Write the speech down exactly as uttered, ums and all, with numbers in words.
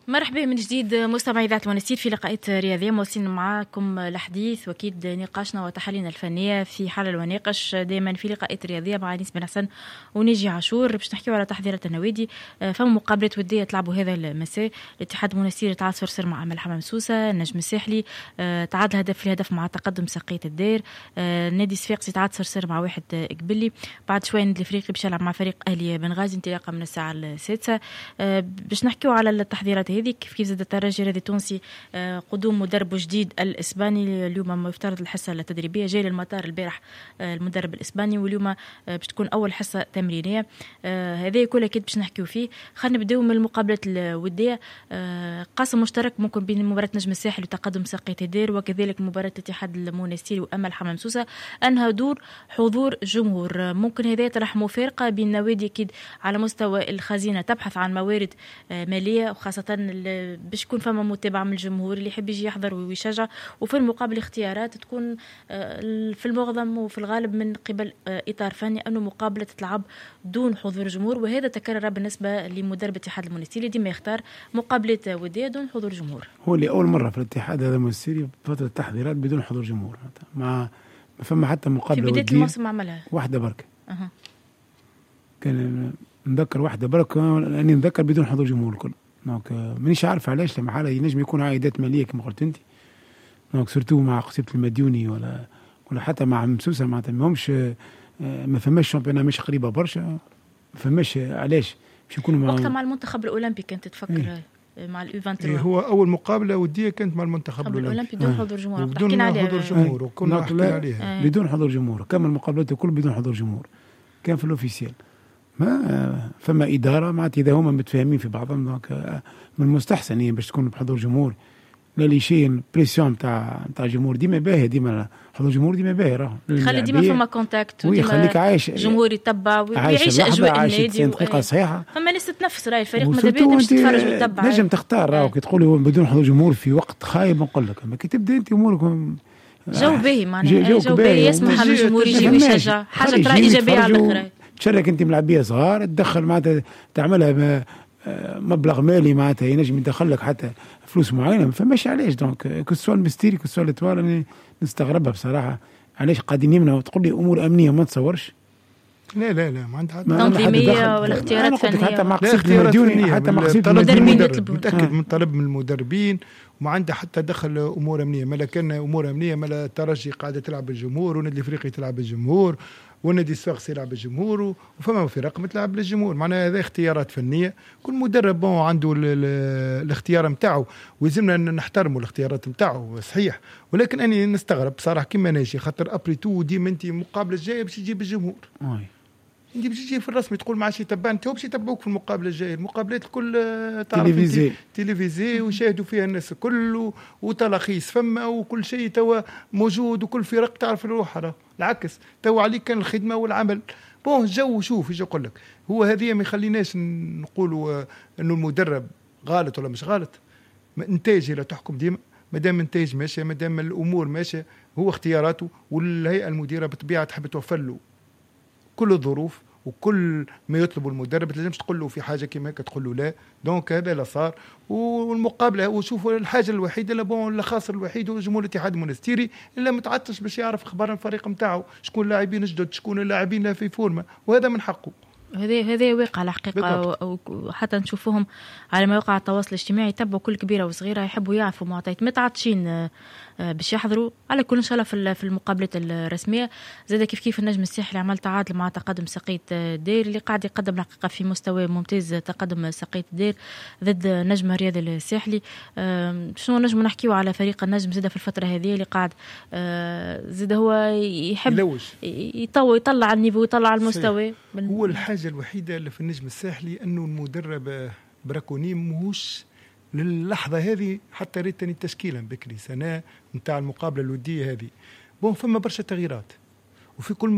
مرحبا من جديد مستمعي إذاعة المنستير في لقاءات رياضية. مواصلين معكم الحديث وأكيد نقاشنا وتحليلنا الفنية في حلل وناقش دائما في لقاءات رياضية مع أنيس بن حسن وناجي عاشور باش نحكيو على تحضيرات النوادي. فما مقابلة ودية تلعبوا هذا المساء. الاتحاد المنستير تعادل صفر صفر مع أمل حمام سوسة. النجم الساحلي تعادل هدف في الهدف مع تقدم ساقية الدير. نادي صفاقسي تعادل صفر صفر مع واحد قبلي. بعد شوي النادي الافريقي باش يلعب مع فريق اهلي بنغازي انطلاقا من الساعه السادسه. باش نحكيو على التحضيرات هذيك كيف كيف زاد الترجي الرياضي التونسي قدوم مدرب جديد الاسباني. اليوم مفترض الحصه التدريبيه جاي للمطار البارح المدرب الاسباني، واليوم باش تكون اول حصه تمرينيه. هذا كله اكيد باش نحكيو فيه. خلينا نبداو من المقابلات الوديه. قاسم مشترك ممكن بين مباراه نجم الساحل وتقدم ساقية الدير وكذلك مباراه الاتحاد المنستيري وامل حمام سوسه انها دور حضور جمهور. ممكن هذا يطرح مفارقه بين نوادي اكيد على مستوى الخزينه تبحث عن موارد ماليه، وخاصه باش يكون فما متابعه من الجمهور اللي يحب يجي يحضر ويشجع، وفي المقابل اختيارات تكون في المعظم وفي الغالب من قبل اطار فني انه مقابله تلعب دون حضور جمهور. وهذا تكرر بالنسبه لمدرب الاتحاد المنستيري ديما يختار مقابلات وديه دون حضور جمهور. هو اللي اول مره في الاتحاد هذا المنستيري فتره التحضيرات بدون حضور جمهور، مع ما فما حتى مقابله في بدايه الموسم عملها واحده بركه. أه. كان نذكر واحده بركه لاني نذكر بدون حضور جمهور الكل. دونك مانيش عارف علاش لما حاله ينجم يكون عائدات ماليه كما قلت انت. دونك سورتو مع قصيبه المديوني ولا ولا حتى مع مسوسه معناتها ماهمش ما فماش شامبيون مش قريبه برشا، ما فماش علاش باش يكونوا مع وقتها مع المنتخب الاولمبي كنت تفكر إيه؟ مع اليو ثلاثة وعشرين. إيه هو اول مقابله وديه كانت مع المنتخب الاولمبي بدون حضور جمهور. بدون حضور جمهور وكنا نحكي عليها آه. بدون حضور جمهور. كامل المقابلات الكل بدون حضور جمهور كان في الاوفيسيال. ما فما اداره معناتها اذا هما متفاهمين في بعضهم دونك من المستحسن يعني باش تكون بحضور جمهور. لا لي شيء بريسيون نتاع نتاع الجمهور ديما باهي، ديما حضور جمهور ديما باهي راه خلي ديما فما كونتاكت ويخليك عايش جمهور يتبع ويعيش اجواء النادي دقيقه صحيحه. فما ناس تتنفس راي الفريق ماذا بيك تمشي تتفرج وتتبع. نجم تختار راهو كي تقولي بدون حضور جمهور في وقت خايب نقول لك، اما كي تبدا انت امورك جو باهي معناها جو باهي يسمح الجمهور يجي ويشجع حاجه ترى ايجابيه على الاخر. تشارك انت ملاعبيه صغار تدخل معناتها تعملها مبلغ مالي معناتها ينجم يدخل لك حتى فلوس معينه، ما فماش علاش. دونك كسوال مستيري كسوال الاتوال انا نستغربها بصراحه علاش قاعدين يمنعوا تقول لي امور امنيه ما تصورش. لا لا لا ما عندها تنظيميه ولا اختيارات فنيه حتى مع قصيبه المديوني حتى مع قصيبه المدربين متاكد من طلب من المدربين وما عنده حتى دخل امور امنيه. ما كان امور امنيه ما الترجي قاعده تلعب بالجمهور والنادي الافريقي تلعب بالجمهور والنادي الصفاقسي يلعب بالجمهور وفما فرق متلعب للجمهور. معناها هذا اختيارات فنيه، كل مدرب بون عنده الاختيار نتاعو ويلزمنا نحترموا الاختيارات نتاعو صحيح. ولكن اني نستغرب بصراحه كيما ناشي خاطر ابري تو ديما انت مقابله الجايه باش يجيب الجمهور. انت باش تجي في الرسمي تقول ما عادش يتبع انت باش يتبعوك في المقابله الجايه. المقابلات الكل تلفزيون تلفزيون ويشاهدوا فيها الناس الكل وتلخيص فما وكل شيء توا موجود وكل فرق تعرف روحها. العكس توا عليك كان الخدمه والعمل. بون جو شوف ايش اقول لك هو هذه ما يخليناش نقولوا انه المدرب غلط ولا مش غلط. انتاج لا تحكم ديما، ما دام انتاج ماشي ما دام الامور ماشيه هو اختياراته. والهيئه المديره بطبيعه تحب توفر له كل الظروف وكل ما يطلبه المدرب. لازمش تقول له في حاجه كيما هكا تقول له لا. دونك هذا لا صار. والمقابله وشوفوا الحاجه الوحيده اللي بون الخاسر الوحيد هو جمهور الاتحاد المنستيري اللي متعطش باش يعرف اخبار الفريق نتاعو، شكون لاعبين جدد شكون اللاعبين لا في فورمه، وهذا من حقه. هذا هذا واقع على الحقيقه. وحتى نشوفوهم على مواقع التواصل الاجتماعي يتبعوا كل كبيره وصغيره يحبوا يعرفوا معطيات متعطشين باش يحضروا على كل ان شاء الله في المقابلات الرسميه. زاد كيف كيف النجم الساحلي عمل تعادل مع تقدم ساقية الدير اللي قاعد يقدم الحقيقه في مستوى ممتاز. تقدم ساقية الدير ضد نجم الرياضي الساحلي. شنو نجم نحكيو على فريق النجم زاد في الفتره هذه اللي قاعد زاد هو يحب يطور يطلع النيفو يطلع المستوى. هو الحاجه الوحيده اللي في النجم الساحلي انه المدرب براكوني مهوش للحظه هذه حتى ريتني التشكيله بكري سنه نتاع المقابله الوديه هذه. بون فما برشا تغييرات وفي كل